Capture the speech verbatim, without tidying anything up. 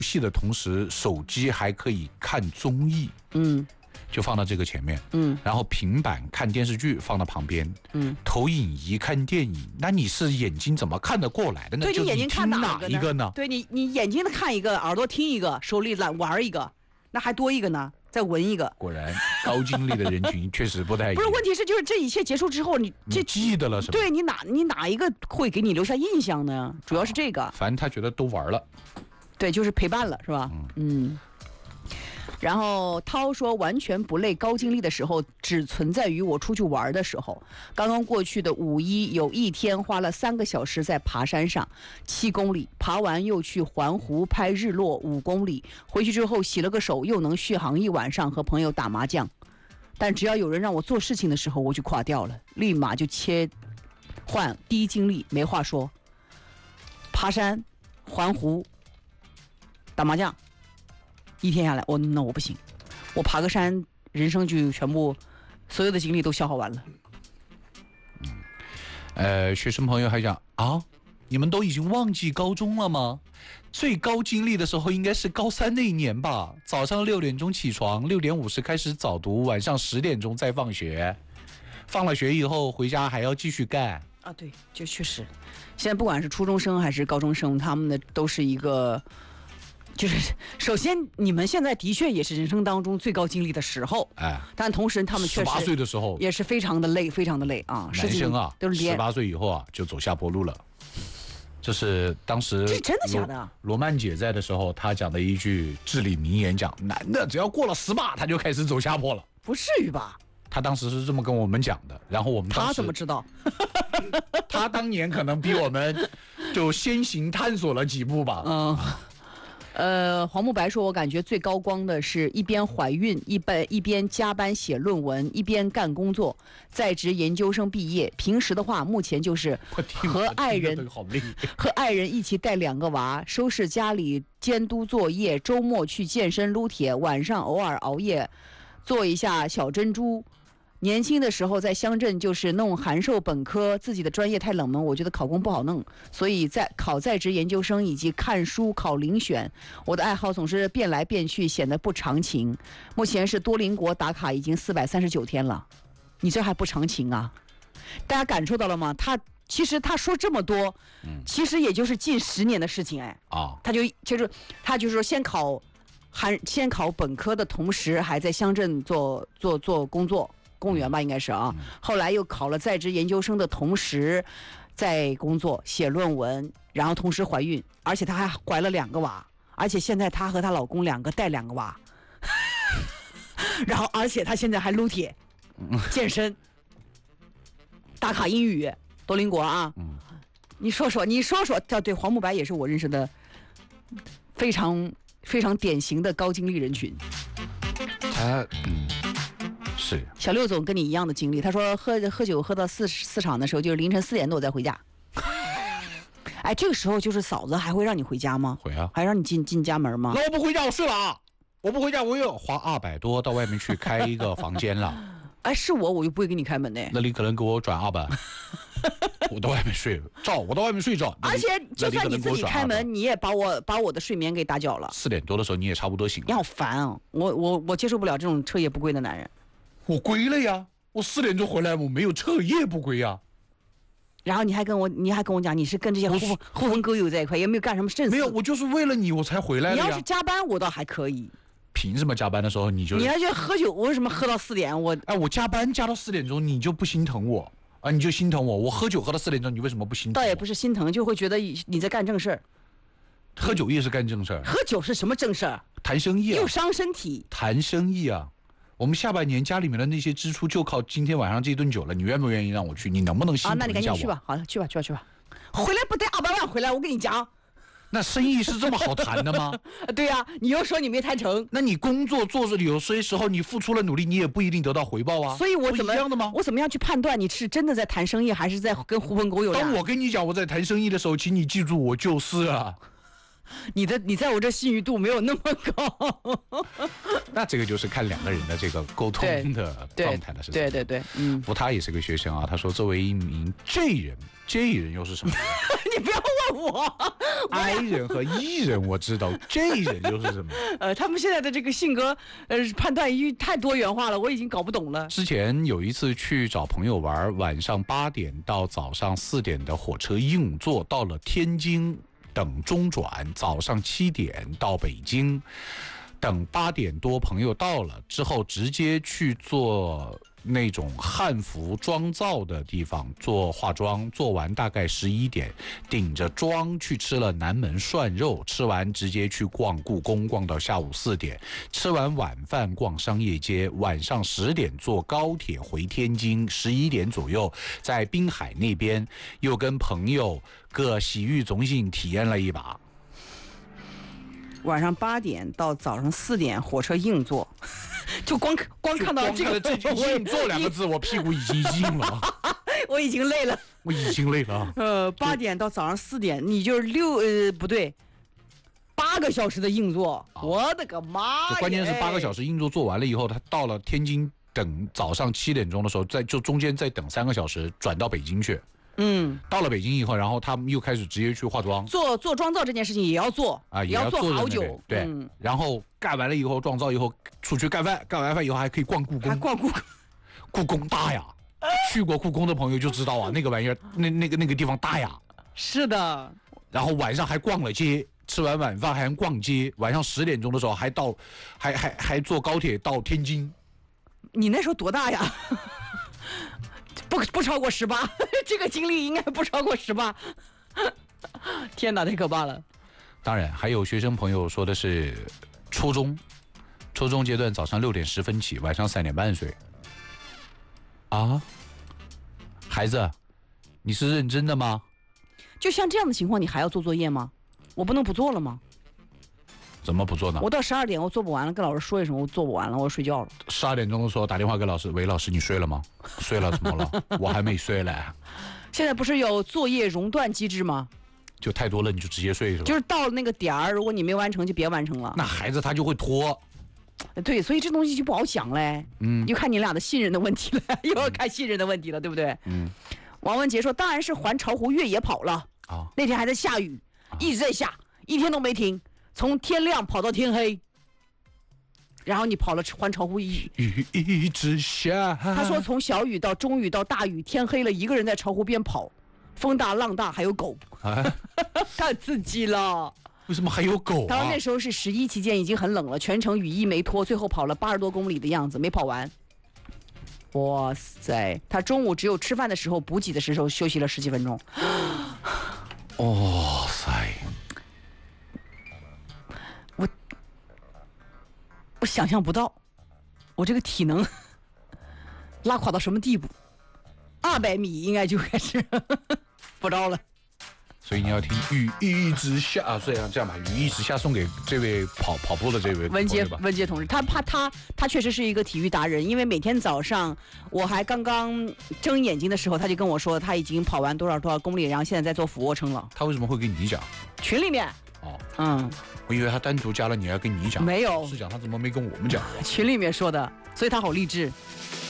戏的同时，手机还可以看综艺， 嗯， 就放到这个前面， 嗯， 然后平板看电视剧放到旁边， 嗯， 投影仪看电影，那你是眼睛怎么看得过来的呢？ 对你眼睛看哪一个呢？ 对你，你眼睛看一个，耳朵听一个，手里懒玩一个，那还多一个呢，再闻一个。 果然，高精力的人群确实不太一样。 不是，问题是就是这一切结束之后，你这你记得了是吧？ 对你哪你哪一个会给你留下印象呢？主要是这个。 反正他觉得都玩了。 对，就是陪伴了，是吧？嗯。嗯然后涛说，完全不累高精力的时候，只存在于我出去玩的时候。刚刚过去的五一，有一天花了三个小时在爬山上，七公里，爬完又去环湖拍日落五公里，回去之后洗了个手，又能续航一晚上，和朋友打麻将。但只要有人让我做事情的时候，我就垮掉了，立马就切换低精力，没话说。爬山、环湖、打麻将。一天下来，我那我不行，我爬个山，人生就全部所有的精力都消耗完了。 嗯，呃，学生朋友还讲啊，你们都已经忘记高中了吗？最高精力的时候应该是高三那一年吧，早上六点钟起床，六点五十开始早读，晚上十点钟再放学，放了学以后回家还要继续干。 啊，对，就确实，现在不管是初中生还是高中生，他们的都是一个。就是首先，你们现在的确也是人生当中最高精力的时候，哎，但同时他们确实十八岁的时候也是非常的累，非常的累啊。 男生啊，都是十八岁以后啊就走下坡路了。这是当时这是真的假的？ 罗曼姐在的时候，她讲的一句至理名言，讲男的只要过了十八，他就开始走下坡了。 不至于吧？ 他当时是这么跟我们讲的，然后我们当时他怎么知道？ 他当年可能比我们就先行探索了几步吧。嗯。 呃，黄慕白说，我感觉最高光的是一边怀孕，一边一边加班写论文，一边干工作，在职研究生毕业。平时的话，目前就是和爱人和爱人一起带两个娃，收拾家里，监督作业，周末去健身撸铁，晚上偶尔熬夜做一下小珍珠。年轻的时候在乡镇就是弄函授本科，自己的专业太冷门，我觉得考公不好弄，所以在考在职研究生以及看书考遴选。我的爱好总是变来变去，显得不长情。目前是多邻国打卡已经四百三十九天了，你这还不长情啊？大家感受到了吗？他其实他说这么多，嗯、其实也就是近十年的事情哎啊，他就就是他就是说先考还先考本科的同时，还在乡镇做做做工作。公务员吧，应该是啊。后来又考了在职研究生的同时，在工作写论文，然后同时怀孕，而且她还怀了两个娃，而且现在她和她老公两个带两个娃，然后而且她现在还撸铁、健身、打卡英语，多邻国啊。你说说，你说说，对，黄慕白也是我认识的非常非常典型的高精力人群。 他嗯。是小六总跟你一样的经历，他说喝喝酒喝到四四场的时候，就是凌晨四点多再回家。哎，这个时候就是嫂子还会让你回家吗？ 会啊， 还让你进进家门吗？ 那我不回家，我睡了啊！我不回家，我又花二百多到外面去开一个房间了。 哎，是我，我就不会给你开门呢。 那你可能给我转二百，我到外面睡着，我到外面睡着。 而且就算你自己开门，你也把我把我的睡眠给打搅了。 四点多的时候你也差不多醒了。 你好烦啊！我我我接受不了这种彻夜不归的男人。 我归了呀，我四点钟回来，我没有彻夜不归呀。 然后你还跟我，你还跟我讲，你是跟这些狐朋狐朋狗友在一块，也没有干什么正事。 没有，我就是为了你我才回来的呀。 你要是加班，我倒还可以。 凭什么加班的时候你就？ 你要去喝酒，我为什么喝到四点？我哎，我加班加到四点钟，你就不心疼我啊？你就心疼我？我喝酒喝到四点钟，你为什么不心疼我？ 倒也不是心疼，就会觉得你在干正事儿。 喝酒也是干正事儿。 喝酒是什么正事儿？ 谈生意啊， 又伤身体。 谈生意啊。我们下半年家里面的那些支出就靠今天晚上这顿酒了，你愿不愿意让我去？你能不能心疼一下我？ 啊，那你赶紧去吧，好了，去吧，去吧，去吧。回来不得二百万回来，我跟你讲。 那生意是这么好谈的吗？ 对呀、啊，你又说你没谈成， 那你工作做着有些时候你付出了努力，你也不一定得到回报啊。 所以我怎么一样的吗？ 我怎么样去判断你是真的在谈生意，还是在跟狐朋狗友？ 当我跟你讲我在谈生意的时候，请你记住，我就是啊。 你的你在我这信誉度没有那么高。 那这个就是看两个人的这个沟通的状态了，是对对对，嗯。 不，他也是个学生啊。他说，作为一名 J 人 ，J 人又是什么？ 你不要问我。 I 人和 E 人我知道，J 人又是什么？ 呃，他们现在的这个性格，呃，判断欲太多元化了，我已经搞不懂了。 之前有一次去找朋友玩，晚上八点到早上四点的火车硬座，到了天津等中转，早上七点到北京。等八点多朋友到了之后，直接去做那种汉服妆造的地方做化妆，做完大概十一点，顶着妆去吃了南门涮肉，吃完直接去逛故宫，逛到下午四点，吃完晚饭逛商业街，晚上十点坐高铁回天津，十一点左右在滨海那边又跟朋友各洗浴中心体验了一把。 晚上八点到早上四点，火车硬座，就光光看到这个这句“硬座”两个字，我屁股已经硬了， 我已经累了， 我已经累了。 呃，八点到早上四点，你就是六呃不对，八个小时的硬座，啊、我的个妈呀！ 关键是八个小时硬座做完了以后，他到了天津，等早上七点钟的时候，在就中间再等三个小时，转到北京去。 嗯， 到了北京以后，然后他们又开始直接去化妆， 做做妆造这件事情也要做啊， 也要做好久， 对、嗯。然后干完了以后，妆造以后出去干饭，干完饭以后还可以逛故宫， 还逛故宫， 故宫大呀！去过故宫的朋友就知道啊，那个玩意儿，那那个那个地方大呀。 是的。 然后晚上还逛了街，吃完晚饭还逛街，晚上十点钟的时候还到，还还还坐高铁到天津。 你那时候多大呀？不不超过十八，这个经历应该不超过十八。天哪，太可怕了！ 当然，还有学生朋友说的是初中，初中阶段早上六点十分起，晚上三点半睡。啊，孩子，你是认真的吗？ 就像这样的情况，你还要做作业吗？我不能不做了吗？ 怎么不做呢？ 我到十二点我做不完了，跟老师说一声，我做不完了，我睡觉了。 十二点钟的时候打电话给老师，喂，老师你睡了吗？睡了，怎么了？我还没睡嘞。 现在不是有作业熔断机制吗？ 就太多了你就直接睡是吧？ 就是到了那个点儿，如果你没完成就别完成了。 那孩子他就会拖。 对，所以这东西就不好讲嘞。嗯，就看你俩的信任的问题了，又要看信任的问题了，对不对？嗯。王文杰说，当然是环巢湖越野跑了。啊。那天还在下雨，啊、一直在下，一天都没停。从天亮跑到天黑，然后你跑了环巢湖一雨一直下。 他说从小雨到中雨到大雨，天黑了，一个人在巢湖边跑，风大浪大，还有狗，啊、太刺激了。 为什么还有狗啊？ 当然那时候是十一期间，已经很冷了，全程雨衣没脱，最后跑了八十多公里的样子，没跑完。哇塞！他中午只有吃饭的时候补给的时候休息了十几分钟。 哇塞！ 我想象不到，我这个体能拉垮到什么地步？二百米应该就开始不着了。 所以你要听雨一直下啊，这样这样吧，雨一直下送给这位跑跑步的这位文杰文杰同志，他怕他他确实是一个体育达人，因为每天早上我还刚刚睁眼睛的时候，他就跟我说他已经跑完多少多少公里，然后现在在做俯卧撑了。 他为什么会跟你讲？ 群里面。哦，嗯。 我以为他单独加了你，要跟你讲。 没有， 是讲他怎么没跟我们讲？ 群里面说的，所以他好励志。